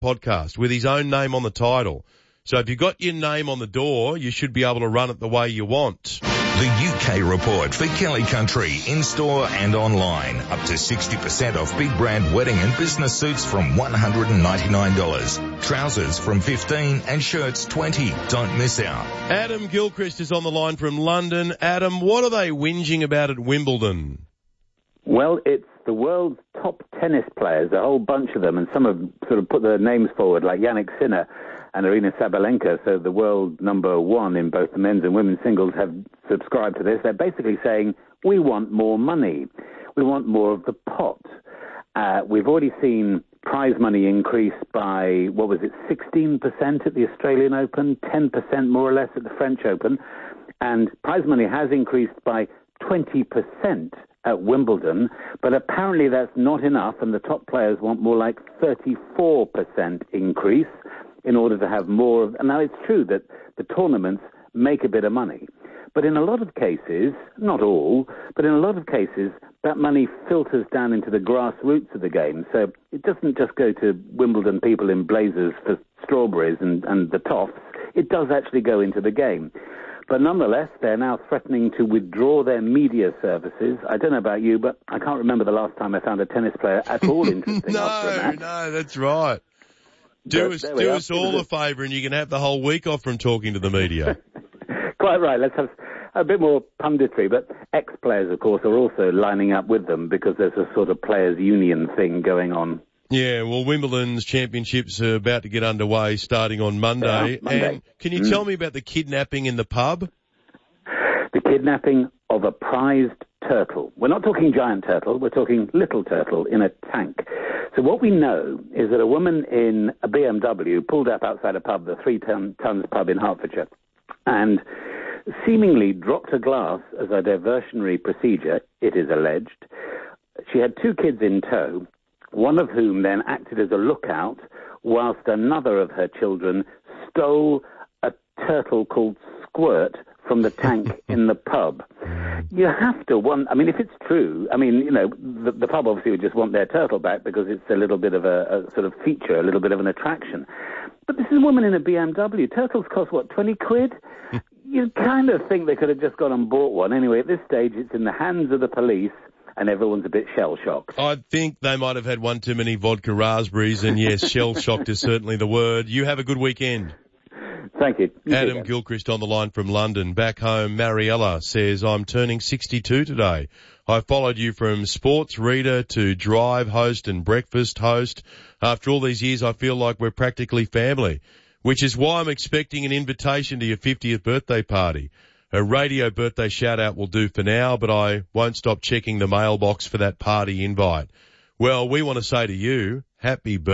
podcast with his own name on the title. So if you've got your name on the door, you should be able to run it the way you want. The UK report for Kelly Country, in-store and online. Up to 60% off big brand wedding and business suits from $199. Trousers from $15 and shirts $20. Don't miss out. Adam Gilchrist is on the line from London. Adam, what are they whinging about at Wimbledon? Well, it's the world's top tennis players, a whole bunch of them, and some have sort of put their names forward, like Yannick Sinner and Arina Sabalenka, so the world number one in both the men's and women's singles have subscribed to this. They're basically saying, we want more money. We want more of the pot. We've already seen prize money increase by, 16% at the Australian Open, 10% more or less at the French Open, and prize money has increased by 20% at Wimbledon, but apparently that's not enough, and the top players want more like 34% increase in order to have more of. And now it's true that the tournaments make a bit of money, but in a lot of cases, not all, but in a lot of cases, that money filters down into the grassroots of the game. So it doesn't just go to Wimbledon people in blazers for strawberries and the toffs. It does actually go into the game. But nonetheless, they're now threatening to withdraw their media services. I don't know about you, but I can't remember the last time I found a tennis player at all interesting after a match. No, that's right. Do us all a favour and you can have the whole week off from talking to the media. Quite right. Let's have a bit more punditry. But ex-players, of course, are also lining up with them because there's a sort of players' union thing going on. Yeah, well, Wimbledon's championships are about to get underway starting on Monday. And can you tell me about the kidnapping in the pub? The kidnapping of a prized turtle. We're not talking giant turtle, we're talking little turtle in a tank. So what we know is that a woman in a BMW pulled up outside a pub, the 3 Tons pub in Hertfordshire, and seemingly dropped a glass as a diversionary procedure, it is alleged. She had 2 kids in tow, one of whom then acted as a lookout, whilst another of her children stole a turtle called Squirt from the tank in the pub. You have to if it's true, the pub obviously would just want their turtle back because it's a little bit of a sort of feature, a little bit of an attraction. But this is a woman in a BMW. Turtles cost, 20 quid? You kind of think they could have just gone and bought one. Anyway, at this stage, it's in the hands of the police, and everyone's a bit shell-shocked. I think they might have had one too many vodka raspberries, and yes, shell-shocked is certainly the word. You have a good weekend. Thank you. Adam Gilchrist on the line from London. Back home, Mariella says, I'm turning 62 today. I followed you from sports reader to drive host and breakfast host. After all these years, I feel like we're practically family, which is why I'm expecting an invitation to your 50th birthday party. A radio birthday shout-out will do for now, but I won't stop checking the mailbox for that party invite. Well, we want to say to you, happy birthday.